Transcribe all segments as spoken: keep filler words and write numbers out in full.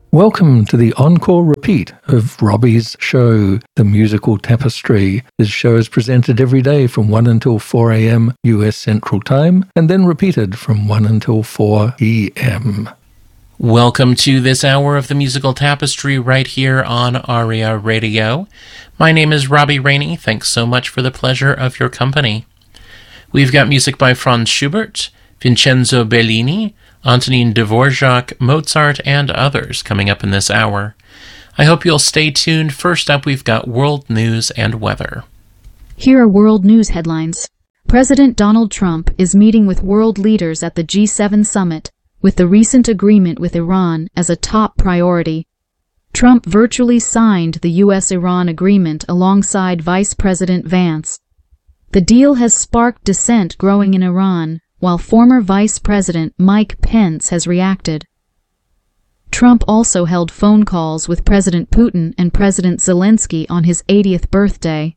Welcome to the encore repeat of Robbie's show, The Musical Tapestry. His show is presented every day from one until four a.m. U S Central Time, and then repeated from one until four p.m. Welcome to this hour of The Musical Tapestry right here on ARIA Radio. My name is Robbie Rainey. Thanks so much for the pleasure of your company. We've got music by Franz Schubert, Vincenzo Bellini, Antonin Dvorak, Mozart, and others coming up in this hour. I hope you'll stay tuned. First up, we've got world news and weather. Here are world news headlines. President Donald Trump is meeting with world leaders at the G seven summit, with the recent agreement with Iran as a top priority. Trump virtually signed the U S Iran agreement alongside Vice President Vance. The deal has sparked dissent growing in Iran, while former Vice President Mike Pence has reacted. Trump also held phone calls with President Putin and President Zelensky on his eightieth birthday.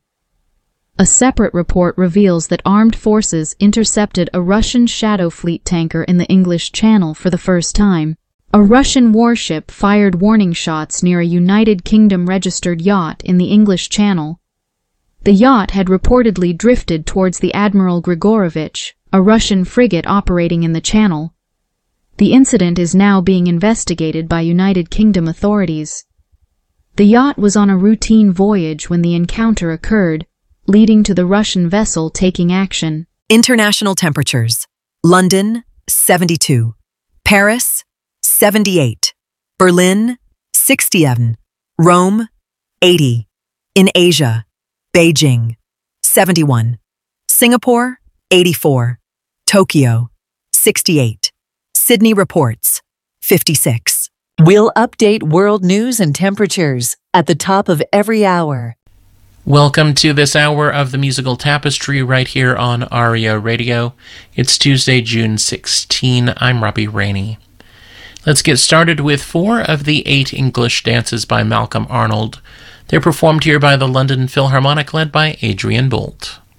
A separate report reveals that armed forces intercepted a Russian Shadow Fleet tanker in the English Channel for the first time. A Russian warship fired warning shots near a United Kingdom-registered yacht in the English Channel. The yacht had reportedly drifted towards the Admiral Grigorovich, a Russian frigate operating in the Channel. The incident is now being investigated by United Kingdom authorities. The yacht was on a routine voyage when the encounter occurred, leading to the Russian vessel taking action. International temperatures. London, seventy-two. Paris, seventy-eight. Berlin, sixty-seven. Rome, eighty. In Asia, Beijing, seventy-one. Singapore, eighty-four. Tokyo, sixty-eight. Sydney reports, fifty-six. We'll update world news and temperatures at the top of every hour. Welcome to this hour of The Musical Tapestry right here on ARIA Radio. It's Tuesday, June sixteenth. I'm Robbie Rainey. Let's get started with four of the eight English dances by Malcolm Arnold. They're performed here by the London Philharmonic, led by Adrian Boult.